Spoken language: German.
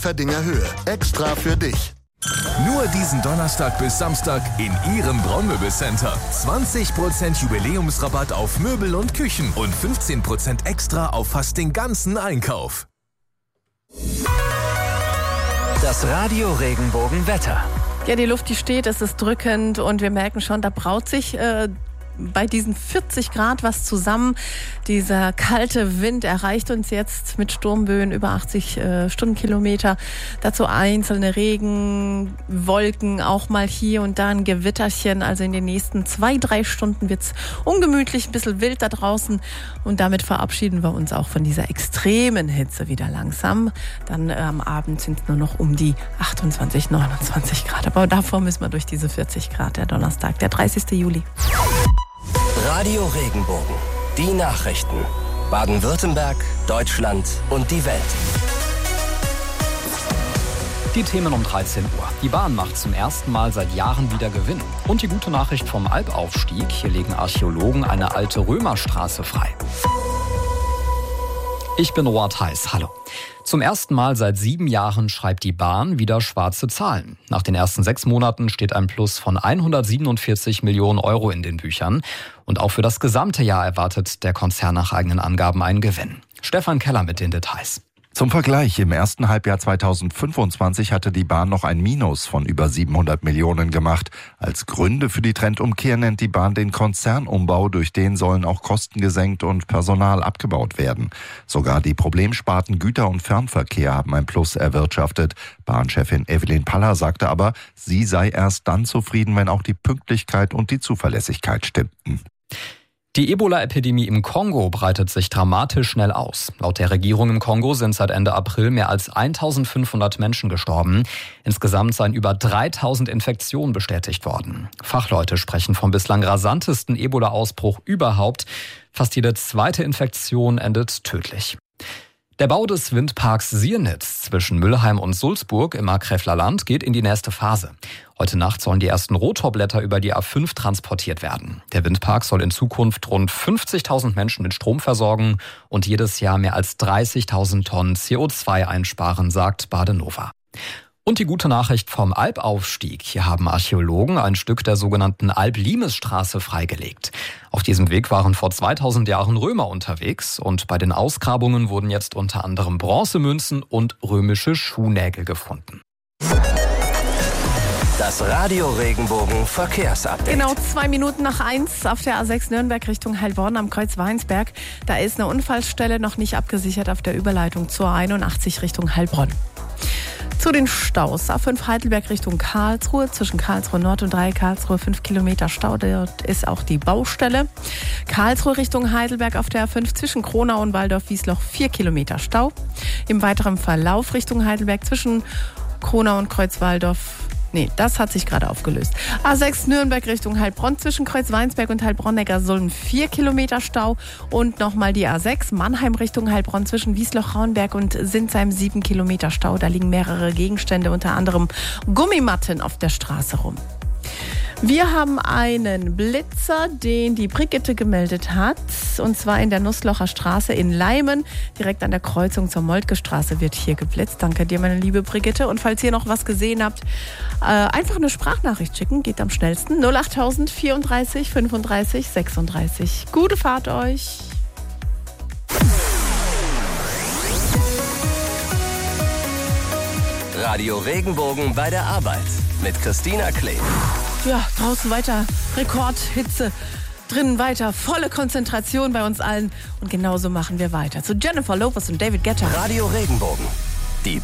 Verdinger Höhe. Extra für dich. Nur diesen Donnerstag bis Samstag in Ihrem Braunmöbelcenter. 20% Jubiläumsrabatt auf Möbel und Küchen und 15% extra auf fast den ganzen Einkauf. Das Radio Regenbogen-Wetter. Ja, die Luft, die steht, es ist drückend und wir merken schon, da braut sich bei diesen 40 Grad was zusammen. Dieser kalte Wind erreicht uns jetzt mit Sturmböen über 80 Stundenkilometer. Dazu einzelne Regenwolken, auch mal hier und da ein Gewitterchen. Also in den nächsten 2-3 Stunden wird's ungemütlich, ein bisschen wild da draußen. Und damit verabschieden wir uns auch von dieser extremen Hitze wieder langsam. Dann am Abend sind es nur noch um die 28, 29 Grad. Aber davor müssen wir durch diese 40 Grad, der Donnerstag, der 30. Juli. Radio Regenbogen. Die Nachrichten. Baden-Württemberg, Deutschland und die Welt. Die Themen um 13 Uhr. Die Bahn macht zum ersten Mal seit Jahren wieder Gewinn. Und die gute Nachricht vom Albaufstieg. Hier legen Archäologen eine alte Römerstraße frei. Ich bin Roald Heiß. Hallo. Zum ersten Mal seit 7 Jahren schreibt die Bahn wieder schwarze Zahlen. Nach den ersten 6 Monaten steht ein Plus von 147 Millionen Euro in den Büchern. Und auch für das gesamte Jahr erwartet der Konzern nach eigenen Angaben einen Gewinn. Stefan Keller mit den Details. Zum Vergleich, im ersten Halbjahr 2025 hatte die Bahn noch ein Minus von über 700 Millionen gemacht. Als Gründe für die Trendumkehr nennt die Bahn den Konzernumbau, durch den sollen auch Kosten gesenkt und Personal abgebaut werden. Sogar die Problemsparten Güter- und Fernverkehr haben ein Plus erwirtschaftet. Bahnchefin Evelyn Paller sagte aber, sie sei erst dann zufrieden, wenn auch die Pünktlichkeit und die Zuverlässigkeit stimmten. Die Ebola-Epidemie im Kongo breitet sich dramatisch schnell aus. Laut der Regierung im Kongo sind seit Ende April mehr als 1500 Menschen gestorben. Insgesamt seien über 3000 Infektionen bestätigt worden. Fachleute sprechen vom bislang rasantesten Ebola-Ausbruch überhaupt. Fast jede zweite Infektion endet tödlich. Der Bau des Windparks Siernitz zwischen Müllheim und Sulzburg im Markgräfler Land geht in die nächste Phase. Heute Nacht sollen die ersten Rotorblätter über die A5 transportiert werden. Der Windpark soll in Zukunft rund 50.000 Menschen mit Strom versorgen und jedes Jahr mehr als 30.000 Tonnen CO2 einsparen, sagt Badenova. Und die gute Nachricht vom Albaufstieg. Hier haben Archäologen ein Stück der sogenannten Alb-Limes-Straße freigelegt. Auf diesem Weg waren vor 2000 Jahren Römer unterwegs und bei den Ausgrabungen wurden jetzt unter anderem Bronzemünzen und römische Schuhnägel gefunden. Das Radio Regenbogen Verkehrsupdate. Genau 2 Minuten nach 1 auf der A6 Nürnberg Richtung Heilbronn am Kreuz Weinsberg. Da ist eine Unfallstelle noch nicht abgesichert auf der Überleitung zur 81 Richtung Heilbronn. Zu den Staus. A5 Heidelberg Richtung Karlsruhe, zwischen Karlsruhe Nord und 3 Karlsruhe 5 Kilometer Stau. Dort ist auch die Baustelle. Karlsruhe Richtung Heidelberg auf der A5 zwischen Kronau und Waldorf-Wiesloch 4 Kilometer Stau. Im weiteren Verlauf Richtung Heidelberg zwischen Kronau und Kreuzwaldorf. Nee, das hat sich gerade aufgelöst. A6 Nürnberg Richtung Heilbronn zwischen Kreuzweinsberg und Heilbronn-Neckarsulm 4 Kilometer Stau. Und nochmal die A6 Mannheim Richtung Heilbronn zwischen Wiesloch-Rauenberg und Sinsheim 7 Kilometer Stau. Da liegen mehrere Gegenstände, unter anderem Gummimatten auf der Straße rum. Wir haben einen Blitzer, den die Brigitte gemeldet hat. Und zwar in der Nusslocher Straße in Leimen. Direkt an der Kreuzung zur Moltke-Straße wird hier geblitzt. Danke dir, meine liebe Brigitte. Und falls ihr noch was gesehen habt, einfach eine Sprachnachricht schicken. Geht am schnellsten. 08000 34 35 36. Gute Fahrt euch. Radio Regenbogen bei der Arbeit mit Christina Klee. Ja, draußen weiter Rekordhitze, drinnen weiter volle Konzentration bei uns allen und genauso machen wir weiter. Zu Jennifer Lopez und David Guetta. Radio Regenbogen.